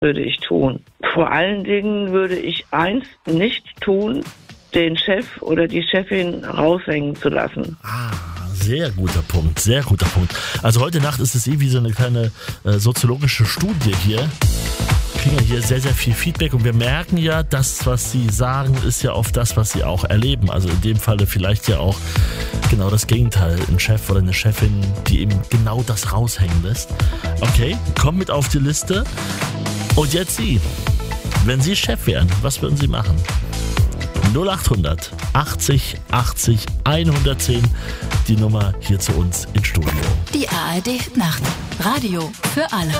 würde ich tun. Vor allen Dingen würde ich eins nicht tun, den Chef oder die Chefin raushängen zu lassen. Sehr guter Punkt, sehr guter Punkt. Also heute Nacht ist es wie so eine kleine soziologische Studie hier. Wir kriegen ja hier sehr, sehr viel Feedback und wir merken ja, das, was Sie sagen, ist ja oft das, was Sie auch erleben. Also in dem Falle vielleicht ja auch genau das Gegenteil. Ein Chef oder eine Chefin, die eben genau das raushängen lässt. Okay, kommt mit auf die Liste. Und jetzt Sie. Wenn Sie Chef wären, was würden Sie machen? 0800 80 80 110, die Nummer hier zu uns ins Studio. Die ARD Nacht. Radio für alle.